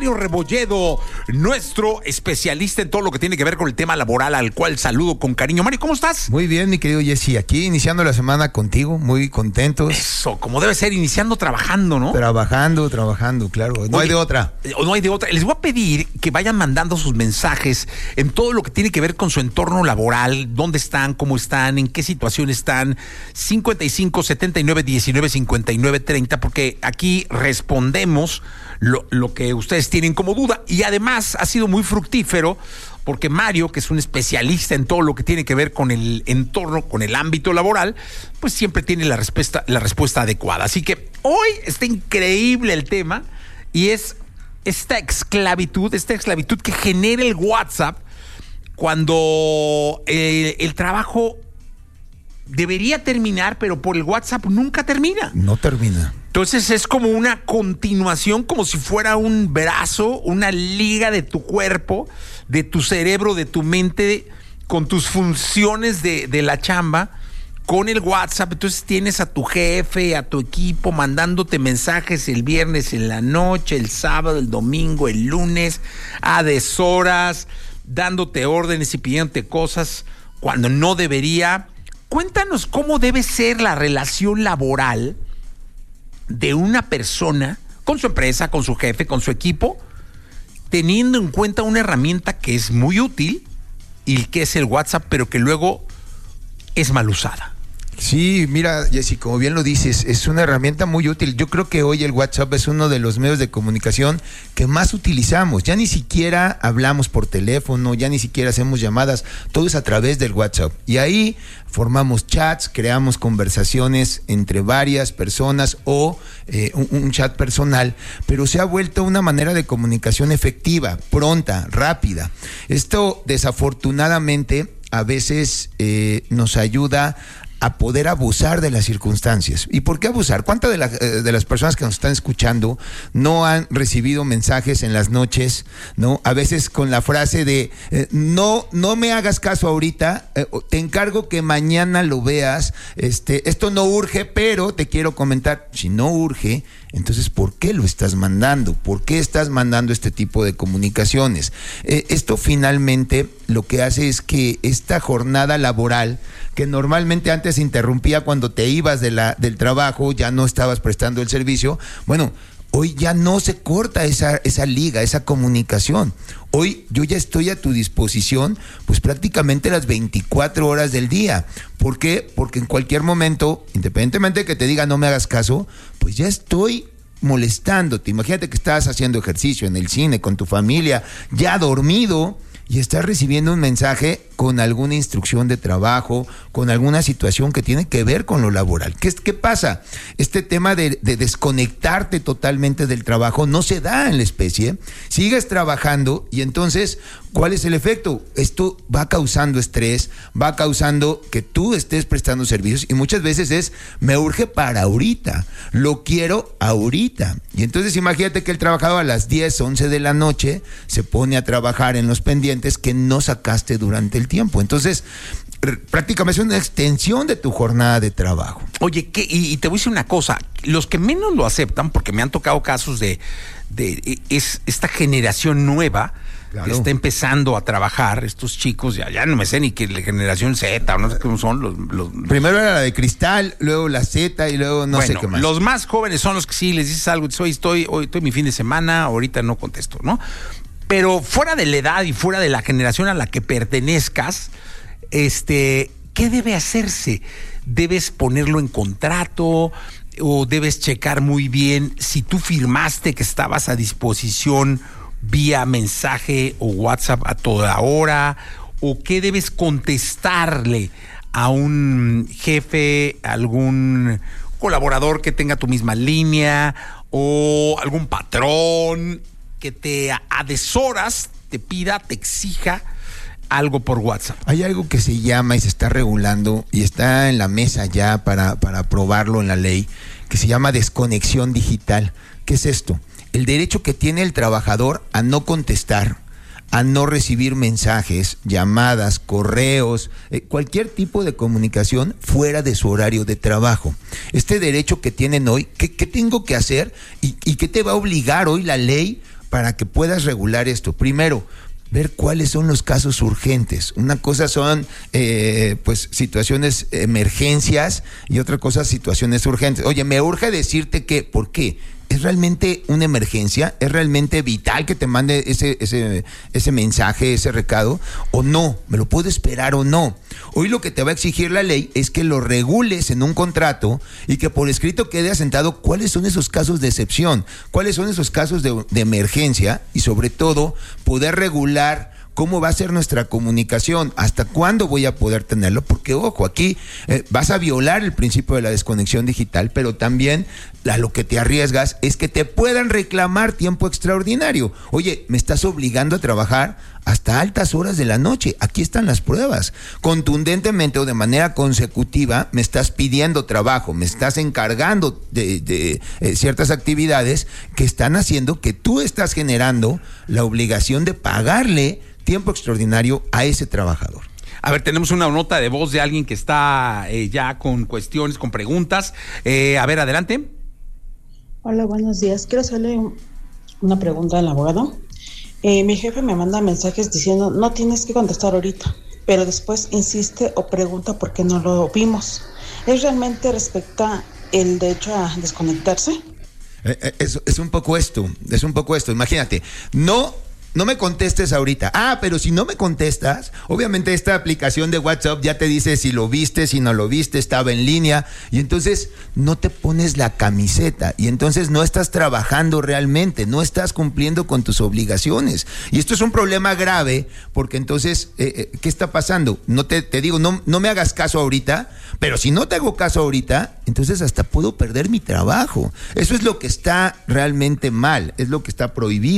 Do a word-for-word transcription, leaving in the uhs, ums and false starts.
Mario Rebolledo, nuestro especialista en todo lo que tiene que ver con el tema laboral, al cual saludo con cariño. Mario, ¿cómo estás? Muy bien, mi querido Jesse, aquí iniciando la semana contigo, muy contentos. Eso, como debe ser, iniciando trabajando, ¿no? Trabajando, trabajando, claro, no Oye, hay de otra. No hay de otra. Les voy a pedir que vayan mandando sus mensajes en todo lo que tiene que ver con su entorno laboral, dónde están, cómo están, en qué situación están, cincuenta y cinco, setenta y nueve, diecinueve, cincuenta y nueve, treinta, porque aquí respondemos Lo, lo que ustedes tienen como duda. Y además ha sido muy fructífero porque Mario, que es un especialista en todo lo que tiene que ver con el entorno, con el ámbito laboral, pues siempre tiene la respuesta, la respuesta adecuada. Así que hoy está increíble el tema y es esta esclavitud, esta esclavitud que genera el WhatsApp cuando el, el trabajo debería terminar, pero por el WhatsApp nunca termina. No termina. Entonces es como una continuación, como si fuera un brazo, una liga de tu cuerpo, de tu cerebro, de tu mente, con tus funciones de, de la chamba, con el WhatsApp. Entonces tienes a tu jefe, a tu equipo, mandándote mensajes el viernes en la noche, el sábado, el domingo, el lunes, a deshoras, dándote órdenes y pidiéndote cosas cuando no debería. Cuéntanos cómo debe ser la relación laboral de una persona con su empresa, con su jefe, con su equipo, teniendo en cuenta una herramienta que es muy útil y que es el WhatsApp, pero que luego es mal usada. Sí, mira, Jessy, como bien lo dices, es una herramienta muy útil. Yo creo que hoy el WhatsApp es uno de los medios de comunicación que más utilizamos. Ya ni siquiera hablamos por teléfono, ya ni siquiera hacemos llamadas, todo es a través del WhatsApp. Y ahí formamos chats, creamos conversaciones entre varias personas o eh, un, un chat personal, pero se ha vuelto una manera de comunicación efectiva, pronta, rápida. Esto desafortunadamente a veces eh, nos ayuda a poder abusar de las circunstancias. ¿Y por qué abusar? ¿Cuántas de, la, de las personas que nos están escuchando no han recibido mensajes en las noches, no? A veces con la frase de eh, no, no me hagas caso ahorita, eh, te encargo que mañana lo veas, este, esto no urge, pero te quiero comentar. Si no urge, entonces ¿por qué lo estás mandando? ¿Por qué estás mandando este tipo de comunicaciones? Eh, esto finalmente lo que hace es que esta jornada laboral, que normalmente antes se interrumpía cuando te ibas de la, del trabajo, ya no estabas prestando el servicio, bueno, hoy ya no se corta esa, esa liga, esa comunicación. Hoy yo ya estoy a tu disposición, pues prácticamente las veinticuatro horas del día. ¿Por qué? Porque en cualquier momento, independientemente de que te diga no me hagas caso, pues ya estoy molestándote. Imagínate que estás haciendo ejercicio en el cine con tu familia, ya dormido, y estás recibiendo un mensaje con alguna instrucción de trabajo, con alguna situación que tiene que ver con lo laboral. ¿Qué, qué pasa? Este tema de, de desconectarte totalmente del trabajo no se da en la especie. Sigues trabajando y entonces, ¿cuál es el efecto? Esto va causando estrés, va causando que tú estés prestando servicios y muchas veces es, me urge para ahorita, lo quiero ahorita. Y entonces imagínate que el trabajador a las diez, once de la noche se pone a trabajar en los pendientes que no sacaste durante el tiempo. Entonces, prácticamente es una extensión de tu jornada de trabajo. Oye, ¿qué? Y, y te voy a decir una cosa, los que menos lo aceptan, porque me han tocado casos de, de es esta generación nueva, claro, que está empezando a trabajar, estos chicos, ya, ya no me sé ni que la generación Z, o no sé cómo son los, los... Primero era la de cristal, luego la Z y luego no bueno, sé qué más. Los más jóvenes son los que sí les dices algo, hoy estoy, hoy estoy mi fin de semana, ahorita no contesto, ¿no? Pero fuera de la edad y fuera de la generación a la que pertenezcas, este, ¿qué debe hacerse? ¿Debes ponerlo en contrato o debes checar muy bien si tú firmaste que estabas a disposición vía mensaje o WhatsApp a toda hora? ¿O qué debes contestarle a un jefe, a algún colaborador que tenga tu misma línea o algún patrón que te a deshoras te pida, te exija algo por WhatsApp? Hay algo que se llama y se está regulando y está en la mesa ya para, para aprobarlo en la ley, que se llama desconexión digital. ¿Qué es esto? El derecho que tiene el trabajador a no contestar, a no recibir mensajes, llamadas, correos, eh, cualquier tipo de comunicación fuera de su horario de trabajo. Este derecho que tienen hoy, ¿qué, qué tengo que hacer? ¿Y, y qué te va a obligar hoy la ley para que puedas regular esto? Primero, ver cuáles son los casos urgentes. Una cosa son eh, pues situaciones, emergencias, y otra cosa situaciones urgentes. Oye, me urge decirte que, ¿por qué? ¿Es realmente una emergencia? ¿Es realmente vital que te mande ese, ese, ese mensaje, ese recado? ¿O no? ¿Me lo puedo esperar o no? Hoy lo que te va a exigir la ley es que lo regules en un contrato y que por escrito quede asentado cuáles son esos casos de excepción, cuáles son esos casos de, de emergencia, y sobre todo poder regular cómo va a ser nuestra comunicación, hasta cuándo voy a poder tenerlo, porque ojo, aquí eh, vas a violar el principio de la desconexión digital, pero también a lo que te arriesgas es que te puedan reclamar tiempo extraordinario. Oye, me estás obligando a trabajar hasta altas horas de la noche. Aquí están las pruebas. Contundentemente o de manera consecutiva me estás pidiendo trabajo, me estás encargando de, de eh, ciertas actividades que están haciendo que tú estás generando la obligación de pagarle tiempo extraordinario a ese trabajador. A ver, tenemos una nota de voz de alguien que está eh, ya con cuestiones, con preguntas. Eh, a ver, adelante. Hola, buenos días. Quiero hacerle un, una pregunta al abogado. Eh, mi jefe me manda mensajes diciendo no tienes que contestar ahorita, pero después insiste o pregunta por qué no lo vimos. ¿Es realmente respecta el derecho a desconectarse? Eh, eh, es, es un poco esto, es un poco esto. Imagínate, no... No me contestes ahorita. Ah, pero si no me contestas, obviamente esta aplicación de WhatsApp ya te dice si lo viste, si no lo viste, estaba en línea, y entonces no te pones la camiseta, y entonces no estás trabajando realmente, no estás cumpliendo con tus obligaciones. Y esto es un problema grave, porque entonces, eh, eh, ¿qué está pasando? No te, te digo, no, no me hagas caso ahorita, pero si no te hago caso ahorita, entonces hasta puedo perder mi trabajo. Eso es lo que está realmente mal, es lo que está prohibido.